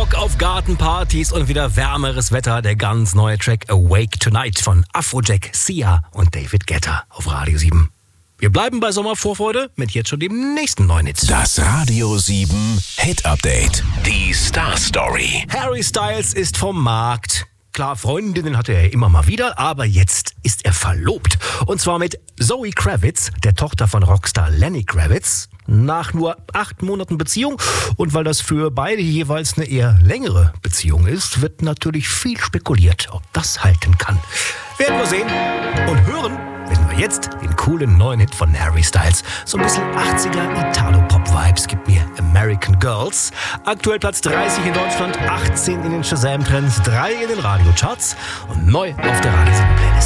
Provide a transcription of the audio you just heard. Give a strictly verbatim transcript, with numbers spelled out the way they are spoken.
Bock auf Gartenpartys und wieder wärmeres Wetter. Der ganz neue Track Awake Tonight von Afrojack, Sia und David Guetta auf Radio sieben. Wir bleiben bei Sommervorfreude mit jetzt schon dem nächsten neuen Hit. Das Radio sieben Hit Update. Die Star Story. Harry Styles ist vom Markt. Klar, Freundinnen hatte er immer mal wieder, aber jetzt ist er verlobt. Und zwar mit Zoe Kravitz, der Tochter von Rockstar Lenny Kravitz. Nach nur acht Monaten Beziehung. Und weil das für beide jeweils eine eher längere Beziehung ist, wird natürlich viel spekuliert, ob das halten kann. Werden wir sehen und hören, wenn wir jetzt den coolen neuen Hit von Harry Styles. So ein bisschen achtziger Italo-Pop-Vibes gibt mir American Girls. Aktuell Platz dreißig in Deutschland, achtzehn in den Shazam-Trends, drei in den Radiocharts und neu auf der Radio sieben Playlist.